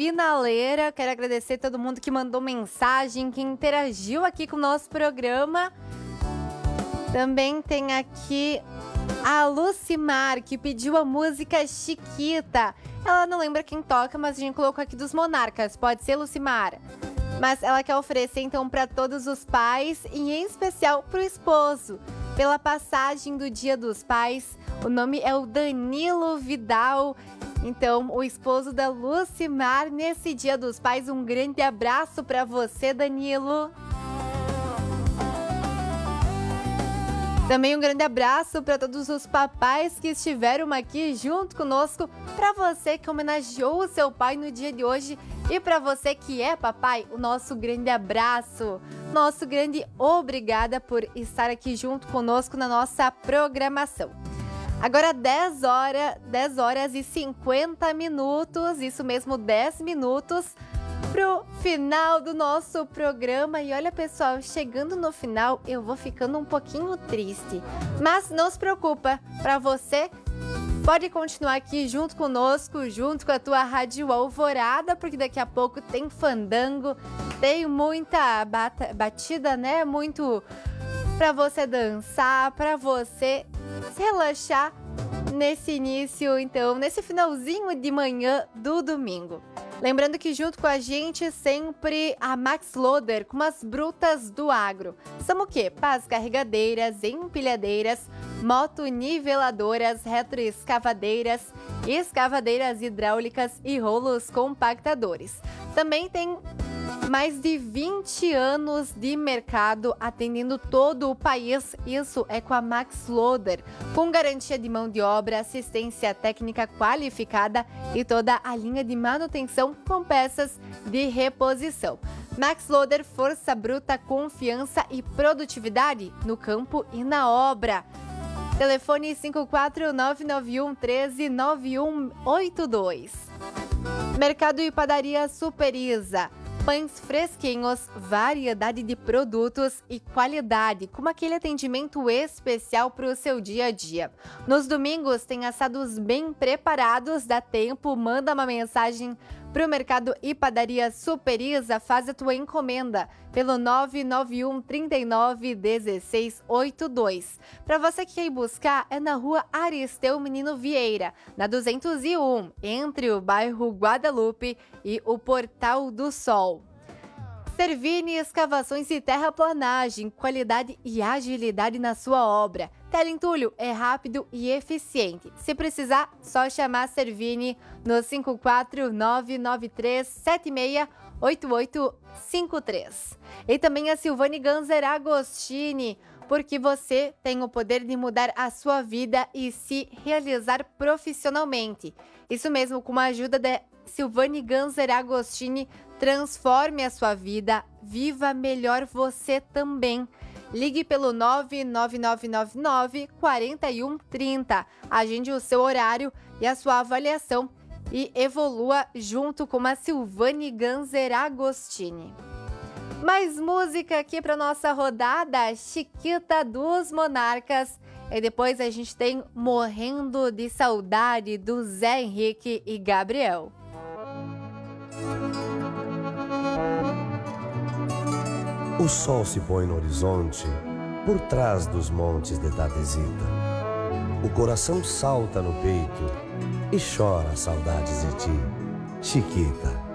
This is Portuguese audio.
finaleira. Quero agradecer todo mundo que mandou mensagem, que interagiu aqui com o nosso programa. Também tem aqui a Lucimar, que pediu a música Chiquita. Ela não lembra quem toca, mas a gente colocou aqui dos Monarcas. Pode ser, Lucimar? Mas ela quer oferecer, então, para todos os pais e, em especial, para o esposo. Pela passagem do Dia dos Pais, o nome é o Danilo Vidal. Então, o esposo da Lucimar, nesse Dia dos Pais, um grande abraço para você, Danilo. Também um grande abraço para todos os papais que estiveram aqui junto conosco, para você que homenageou o seu pai no dia de hoje e para você que é papai, o nosso grande abraço, nosso grande obrigada por estar aqui junto conosco na nossa programação. Agora 10 horas e 50 minutos, isso mesmo, 10 minutos pro final do nosso programa. E olha, pessoal, chegando no final eu vou ficando um pouquinho triste, mas não se preocupa, para você pode continuar aqui junto conosco, junto com a tua Rádio Alvorada, porque daqui a pouco tem fandango, tem muita batida, né? Muito para você dançar, para você se relaxar nesse início, então, nesse finalzinho de manhã do domingo. Lembrando que junto com a gente sempre a Max Loader com as brutas do agro. São o quê? Pás carregadeiras, empilhadeiras, motoniveladoras, retroescavadeiras, escavadeiras hidráulicas e rolos compactadores. Também tem mais de 20 anos de mercado atendendo todo o país. Isso é com a Max Loader, com garantia de mão de obra, assistência técnica qualificada e toda a linha de manutenção com peças de reposição. Max Loader, força bruta, confiança e produtividade no campo e na obra. Telefone 54991 13 9182. Mercado e Padaria Superiza. Pães fresquinhos, variedade de produtos e qualidade, com aquele atendimento especial para o seu dia a dia. Nos domingos tem assados bem preparados, dá tempo, manda uma mensagem para o Mercado e Padaria Superiza, faz a tua encomenda pelo 991 39 16 82. Para você que quer ir buscar, é na rua Aristeu Menino Vieira, na 201, entre o bairro Guadalupe e o Portal do Sol. Servini Escavações e Terraplanagem, qualidade e agilidade na sua obra. Teleentulho é rápido e eficiente. Se precisar, só chamar Servini no 54993768853. E também a Silvane Ganzer Agostini, porque você tem o poder de mudar a sua vida e se realizar profissionalmente. Isso mesmo, com a ajuda da Silvane Ganzer Agostini, transforme a sua vida, viva melhor você também. Ligue pelo 99999 4130. Agende o seu horário e a sua avaliação e evolua junto com a Silvane Ganzer Agostini. Mais música aqui para nossa rodada, Chiquita dos Monarcas. E depois a gente tem Morrendo de Saudade do Zé Henrique e Gabriel. O sol se põe no horizonte, por trás dos montes de Tadezita. O coração salta no peito e chora saudades de ti, Chiquita.